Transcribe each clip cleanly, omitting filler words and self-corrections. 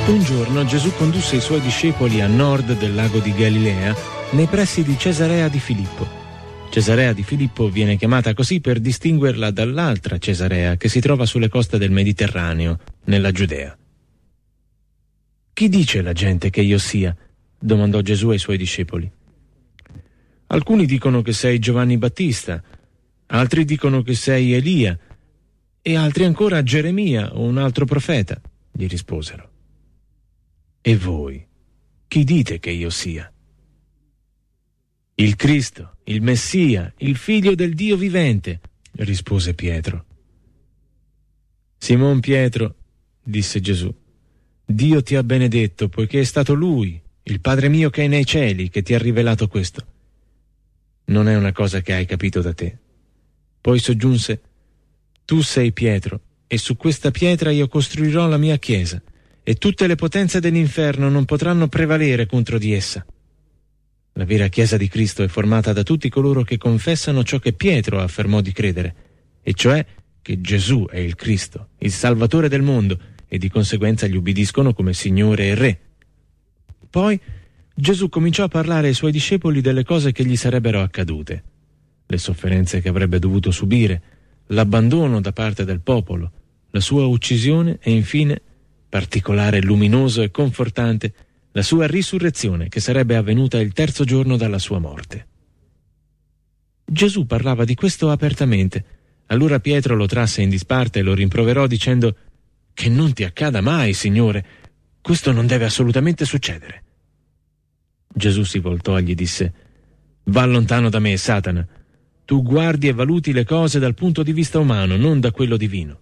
Un giorno Gesù condusse i suoi discepoli a nord del lago di Galilea, nei pressi di Cesarea di Filippo. Cesarea di Filippo viene chiamata così per distinguerla dall'altra Cesarea che si trova sulle coste del Mediterraneo, nella Giudea. «Chi dice la gente che io sia?» domandò Gesù ai suoi discepoli. «Alcuni dicono che sei Giovanni Battista, altri dicono che sei Elia, e altri ancora Geremia o un altro profeta», gli risposero. «E voi, chi dite che io sia?» «Il Cristo, il Messia, il Figlio del Dio vivente», rispose Pietro. «Simon Pietro», disse Gesù, «Dio ti ha benedetto, poiché è stato Lui, il Padre mio che è nei cieli, che ti ha rivelato questo. Non è una cosa che hai capito da te». Poi soggiunse: «Tu sei Pietro, e su questa pietra io costruirò la mia chiesa, e tutte le potenze dell'inferno non potranno prevalere contro di essa». La vera Chiesa di Cristo è formata da tutti coloro che confessano ciò che Pietro affermò di credere, e cioè che Gesù è il Cristo, il Salvatore del mondo, e di conseguenza gli ubbidiscono come Signore e Re. Poi Gesù cominciò a parlare ai suoi discepoli delle cose che gli sarebbero accadute, le sofferenze che avrebbe dovuto subire, l'abbandono da parte del popolo, la sua uccisione e infine, particolare, luminoso e confortante, la sua risurrezione che sarebbe avvenuta il terzo giorno dalla sua morte. Gesù parlava di questo apertamente. Allora Pietro lo trasse in disparte e lo rimproverò dicendo: «Che non ti accada mai, Signore, questo non deve assolutamente succedere». Gesù si voltò e gli disse: «Va lontano da me, Satana. Tu guardi e valuti le cose dal punto di vista umano, non da quello divino».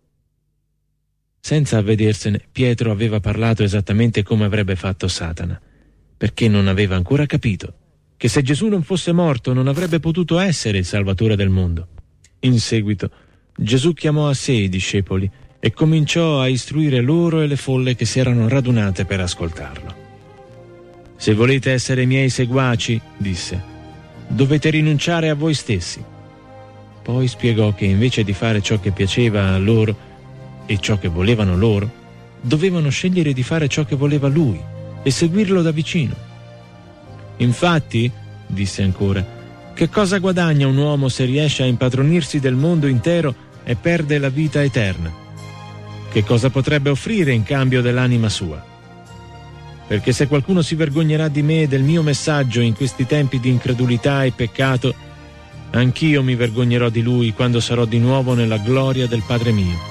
Senza avvedersene, Pietro aveva parlato esattamente come avrebbe fatto Satana, perché non aveva ancora capito che se Gesù non fosse morto non avrebbe potuto essere il Salvatore del mondo. In seguito, Gesù chiamò a sé i discepoli e cominciò a istruire loro e le folle che si erano radunate per ascoltarlo. «Se volete essere miei seguaci», disse, «dovete rinunciare a voi stessi». Poi spiegò che invece di fare ciò che piaceva a loro e ciò che volevano loro, dovevano scegliere di fare ciò che voleva Lui e seguirlo da vicino. «Infatti», disse ancora, «che cosa guadagna un uomo se riesce a impadronirsi del mondo intero e perde la vita eterna? Che cosa potrebbe offrire in cambio dell'anima sua? Perché se qualcuno si vergognerà di me e del mio messaggio in questi tempi di incredulità e peccato, anch'io mi vergognerò di lui quando sarò di nuovo nella gloria del Padre mio